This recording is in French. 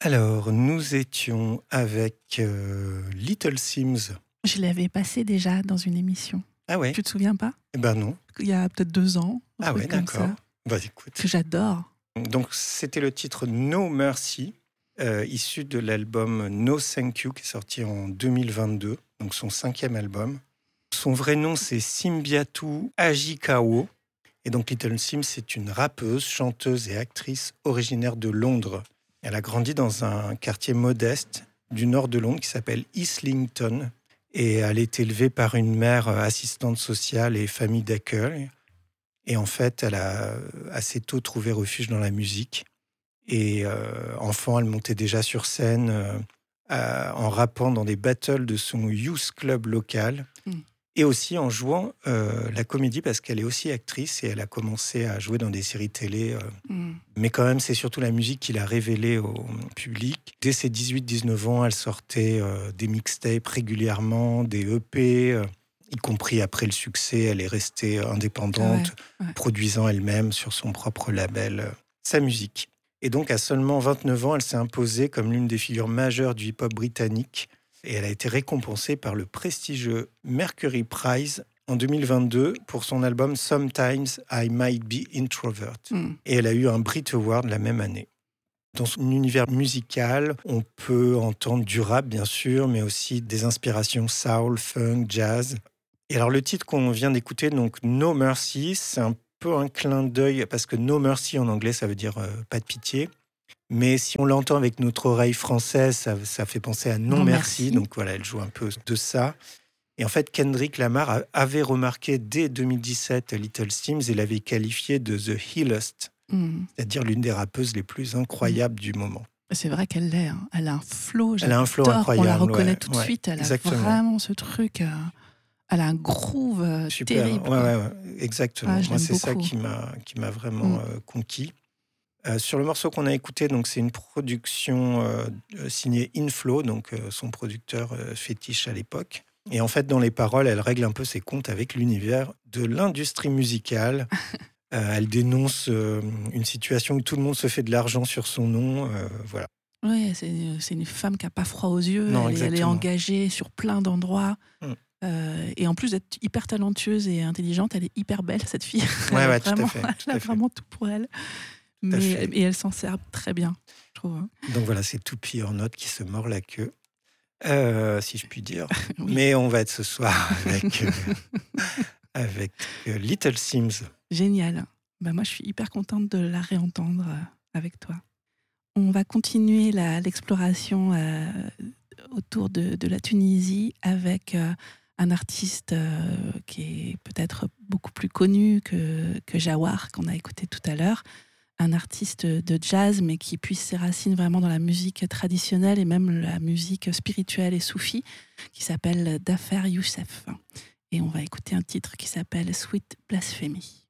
Alors, nous étions avec Little Sims. Je l'avais passé déjà dans une émission. Ah ouais? Tu te souviens pas? Eh ben non. Il y a peut-être 2 ans, un Ah truc ouais, comme d'accord. ça, Bah écoute. que j'adore. Donc, c'était le titre No Mercy, issu de l'album No Thank You, qui est sorti en 2022, donc son 5e album. Son vrai nom, c'est Simbiatu Ajikawo. Et donc, Little Sims, c'est une rappeuse, chanteuse et actrice originaire de Londres. Elle a grandi dans un quartier modeste du nord de Londres qui s'appelle Islington. Et elle est élevée par une mère assistante sociale et famille d'accueil. Et en fait, elle a assez tôt trouvé refuge dans la musique. Et enfant, elle montait déjà sur scène en rappant dans des battles de son youth club local. Et aussi en jouant la comédie, parce qu'elle est aussi actrice et elle a commencé à jouer dans des séries télé. Mais quand même, c'est surtout la musique qui l'a révélée au public. Dès ses 18-19 ans, elle sortait des mixtapes régulièrement, des EP, y compris après le succès. Elle est restée indépendante, produisant elle-même sur son propre label sa musique. Et donc, à seulement 29 ans, elle s'est imposée comme l'une des figures majeures du hip-hop britannique. Et elle a été récompensée par le prestigieux Mercury Prize en 2022 pour son album Sometimes I Might Be Introvert. Et elle a eu un Brit Award la même année. Dans son univers musical, on peut entendre du rap, bien sûr, mais aussi des inspirations soul, funk, jazz. Et alors, le titre qu'on vient d'écouter, donc No Mercy, c'est un peu un clin d'œil, parce que No Mercy en anglais, ça veut dire pas de pitié. Mais si on l'entend avec notre oreille française, ça fait penser à Non Merci. Donc voilà, elle joue un peu de ça. Et en fait, Kendrick Lamar avait remarqué dès 2017 Little Sims et l'avait qualifiée de The Healest, c'est-à-dire l'une des rappeuses les plus incroyables du moment. C'est vrai qu'elle l'est. Hein. Elle a un flow. Elle a un flow incroyable. On la reconnaît tout de suite. Elle exactement. a vraiment ce truc. Elle a un groove terrible. Ouais, exactement. Moi, c'est beaucoup. ça qui m'a vraiment conquis. Sur le morceau qu'on a écouté, donc c'est une production signée Inflow, donc son producteur fétiche à l'époque. Et en fait, dans les paroles, elle règle un peu ses comptes avec l'univers de l'industrie musicale. Elle dénonce une situation où tout le monde se fait de l'argent sur son nom. Voilà. Oui, c'est une femme qui n'a pas froid aux yeux. Non, elle est engagée sur plein d'endroits. Et en plus d'être hyper talentueuse et intelligente, elle est hyper belle, cette fille. Ouais, tout à fait. Elle a vraiment tout pour elle. Et elle s'en sert très bien, je trouve. Donc voilà, c'est Toupie or Not qui se mord la queue, si je puis dire. Oui. Mais on va être ce soir avec Little Sims. Génial. Moi, je suis hyper contente de la réentendre avec toi. On va continuer l'exploration autour de la Tunisie avec un artiste qui est peut-être beaucoup plus connu que Jawar, qu'on a écouté tout à l'heure. Un artiste de jazz, mais qui puise ses racines vraiment dans la musique traditionnelle et même la musique spirituelle et soufie, qui s'appelle Dhafer Youssef. Et on va écouter un titre qui s'appelle Sweet Blasphemy.